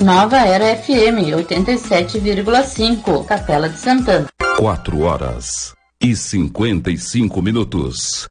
Nova Era FM 87,5, Capela de Santana. 4 horas e 55 minutos.